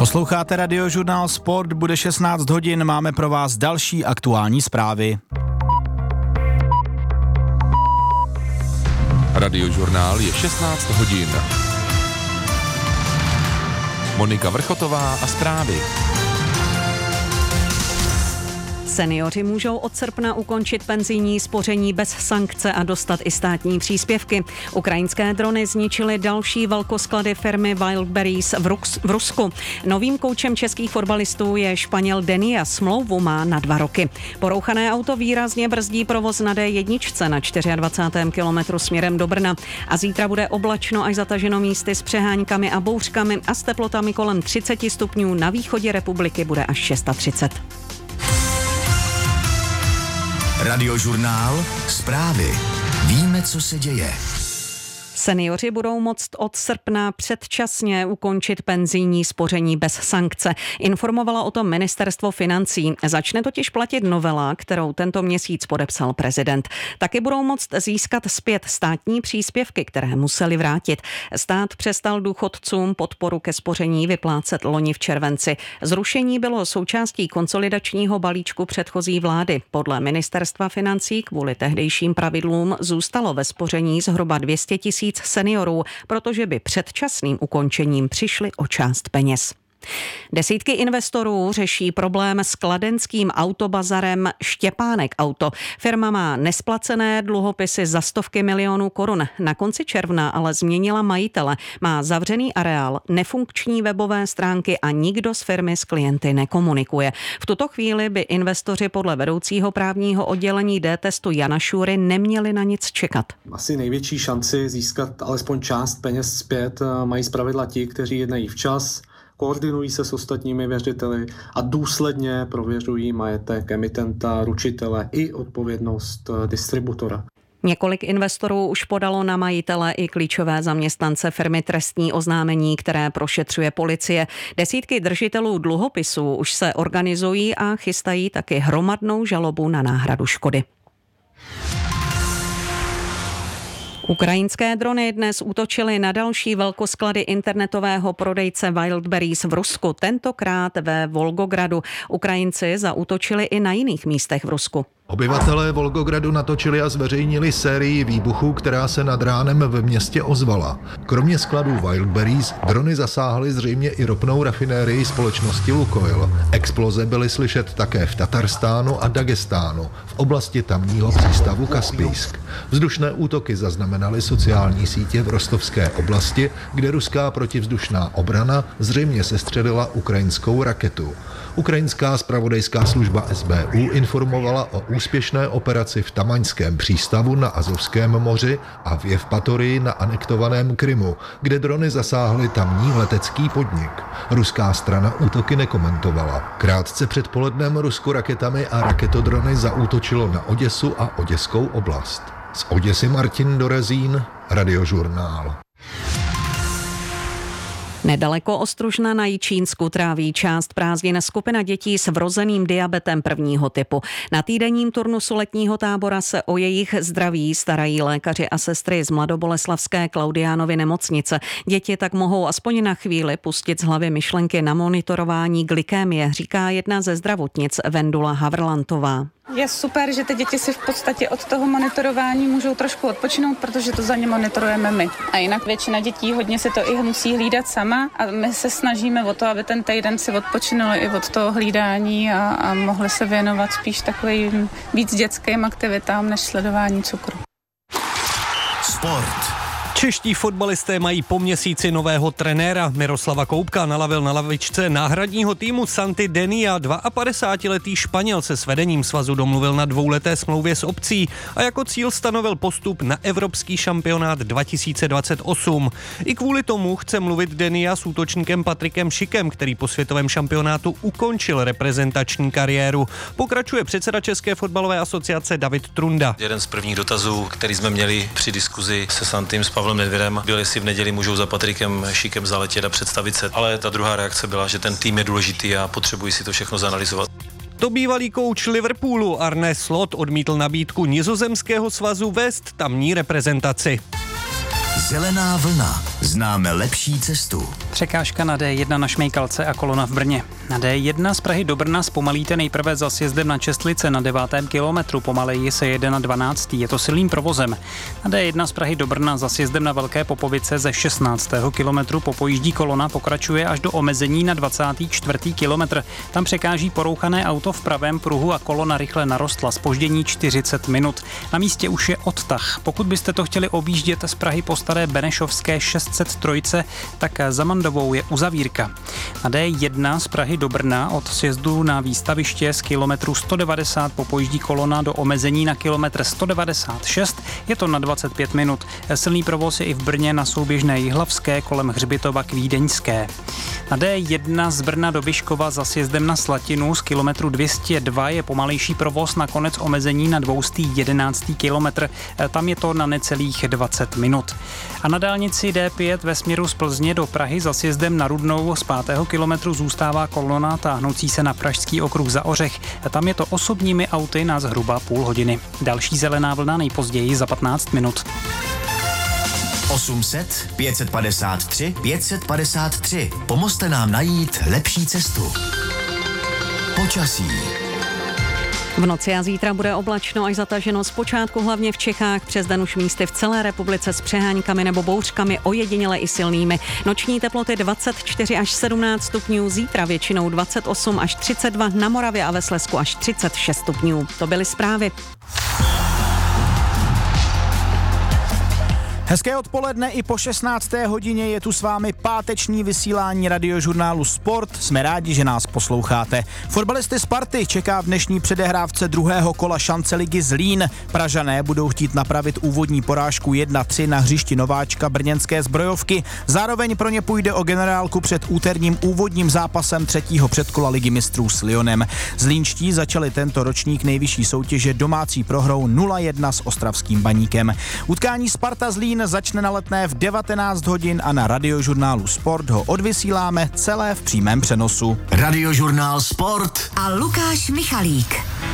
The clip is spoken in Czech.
Posloucháte Radiožurnál Sport, bude 16 hodin, máme pro vás další aktuální zprávy. Radiožurnál je 16 hodin. Monika Vrchotová a zprávy. Senioři můžou od srpna ukončit penzijní spoření bez sankce a dostat i státní příspěvky. Ukrajinské drony zničily další velkosklady firmy Wildberries v Rusku. Novým koučem českých fotbalistů je Španěl Denia, smlouvu má na 2 roky. Porouchané auto výrazně brzdí provoz na D1 na 24. kilometru směrem do Brna. A zítra bude oblačno až zataženo místy s přeháňkami a bouřkami a s teplotami kolem 30 stupňů. Na východě republiky bude až 630. Radiožurnál Zprávy. Víme, co se děje. Seniori budou moct od srpna předčasně ukončit penzijní spoření bez sankce. Informovala o tom ministerstvo financí. Začne totiž platit novela, kterou tento měsíc podepsal prezident. Taky budou moct získat zpět státní příspěvky, které museli vrátit. Stát přestal důchodcům podporu ke spoření vyplácet loni v červenci. Zrušení bylo součástí konsolidačního balíčku předchozí vlády. Podle ministerstva financí kvůli tehdejším pravidlům zůstalo ve spoření zhruba 200 000 seniorů, protože by předčasným ukončením přišli o část peněz. Desítky investorů řeší problém s kladenským autobazarem Štěpánek Auto. Firma má nesplacené dluhopisy za stovky milionů korun. Na konci června ale změnila majitele. Má zavřený areál, nefunkční webové stránky a nikdo z firmy s klienty nekomunikuje. V tuto chvíli by investoři podle vedoucího právního oddělení D-testu Jana Šury neměli na nic čekat. Asi největší šanci získat alespoň část peněz zpět mají zpravidla ti, kteří jednají včas, koordinují se s ostatními věřiteli a důsledně prověřují majetek emitenta, ručitele i odpovědnost distributora. Několik investorů už podalo na majitele i klíčové zaměstnance firmy trestní oznámení, které prošetřuje policie. Desítky držitelů dluhopisů už se organizují a chystají taky hromadnou žalobu na náhradu škody. Ukrajinské drony dnes útočily na další velkosklady internetového prodejce Wildberries v Rusku, tentokrát ve Volgogradu. Ukrajinci zaútočili i na jiných místech v Rusku. Obyvatelé Volgogradu natočili a zveřejnili sérii výbuchů, která se nad ránem ve městě ozvala. Kromě skladů Wildberries drony zasáhly zřejmě i ropnou rafinérii společnosti Lukoil. Exploze byly slyšet také v Tatarstánu a Dagestánu, v oblasti tamního přístavu Kaspijsk. Vzdušné útoky zaznamenaly sociální sítě v rostovské oblasti, kde ruská protivzdušná obrana zřejmě sestřelila ukrajinskou raketu. Ukrajinská zpravodajská služba SBU informovala o úspěšné operaci v Tamaňském přístavu na Azovském moři a v Jevpatorii na anektovaném Krymu, kde drony zasáhly tamní letecký podnik. Ruská strana útoky nekomentovala. Krátce před polednem Rusko raketami a raketodrony zaútočilo na Oděsu a Oděskou oblast. Z Oděsy Martin Dorezín, Radiožurnál. Nedaleko Ostružna na Jičínsku tráví část prázdnin skupina dětí s vrozeným diabetem 1. typu. Na týdenním turnusu letního tábora se o jejich zdraví starají lékaři a sestry z mladoboleslavské Klaudiánovy nemocnice. Děti tak mohou aspoň na chvíli pustit z hlavy myšlenky na monitorování glykémie, říká jedna ze zdravotnic Vendula Havrlantová. Je super, že ty děti si v podstatě od toho monitorování můžou trošku odpočinout, protože to za ně monitorujeme my. A jinak většina dětí hodně si to i musí hlídat sama a my se snažíme o to, aby ten týden si odpočinuli i od toho hlídání a mohli se věnovat spíš takovým víc dětským aktivitám než sledování cukru. Sport. Čeští fotbalisté mají po měsíci nového trenéra. Miroslava Koubka nalavil na lavičce náhradního týmu Santi Denia. 52letý Španěl se s vedením svazu domluvil na 2leté smlouvě s opcí a jako cíl stanovil postup na Evropský šampionát 2028. I kvůli tomu chce mluvit Denia s útočníkem Patrikem Schikem, který po světovém šampionátu ukončil reprezentační kariéru. Pokračuje předseda České fotbalové asociace David Trunda. Jeden z prvních dotazů, který jsme měli při diskuzi se Santým s Pavlem Nedvědem, byl, jestli v neděli můžou za Patrikem Schikem zaletět a představit se. Ale ta druhá reakce byla, že ten tým je důležitý a potřebují si to všechno zanalyzovat. To bývalý kouč Liverpoolu Arne Slot odmítl nabídku nizozemského svazu vést tamní reprezentaci. Zelená vlna. Známe lepší cestu. Překážka na D1 na Šmejkalce a kolona v Brně. Na D1 z Prahy do Brna zpomalíte nejprve za sjezdem na Čestlice na 9. kilometru, pomaleji se jede na 12. Je to silným provozem. Na D1 z Prahy do Brna za sjezdem na Velké Popovice ze 16. kilometru po pojíždí kolona pokračuje až do omezení na 24. kilometr. Tam překáží porouchané auto v pravém pruhu a kolona rychle narostla, zpoždění 40 minut. Na místě už je odtah. Pokud byste to chtěli objíždět z Prahy po Staré Benešovské 603, tak za Mandovou je uzavírka. Na D1 z Prahy do Brna od sjezdu na výstaviště z kilometru 190 po pojíždí kolona do omezení na kilometr 196 je to na 25 minut. Silný provoz je i v Brně na souběžné Jihlavské kolem Hřbitova k Vídeňské. Na D1 z Brna do Vyškova za sjezdem na Slatinu z kilometru 202 je pomalejší provoz, nakonec omezení na 211. kilometr. Tam je to na necelých 20 minut. A na dálnici D5 ve směru z Plzně do Prahy za sjezdem na Rudnou z 5. kilometru zůstává kolona táhnoucí se na Pražský okruh za Ořech. Tam je to osobními auty na zhruba půl hodiny. Další zelená vlna nejpozději za 15 minut. 800 553 553. Pomozte nám najít lepší cestu. Počasí. V noci a zítra bude oblačno až zataženo, zpočátku hlavně v Čechách, přes den už místy v celé republice s přeháňkami nebo bouřkami, ojediněle i silnými. Noční teploty 24 až 17 stupňů, zítra většinou 28 až 32, na Moravě a ve Slezsku až 36 stupňů. To byly zprávy. Hezké odpoledne, i po 16. hodině je tu s vámi páteční vysílání radiožurnálu Sport. Jsme rádi, že nás posloucháte. Fotbalisty Sparty čeká v dnešní předehrávce druhého kola šance ligy Zlín. Pražané budou chtít napravit úvodní porážku 1-3 na hřišti nováčka brněnské Zbrojovky. Zároveň pro ně půjde o generálku před úterním úvodním zápasem třetího předkola ligy mistrů s Lyonem. Zlínští začali tento ročník nejvyšší soutěže domácí prohrou 0-1 s ostravským Baníkem. Utkání Sparta Zlín začne na Letné v 19 hodin a na radiožurnálu Sport ho odvysíláme celé v přímém přenosu. Radiožurnál Sport a Lukáš Michalík.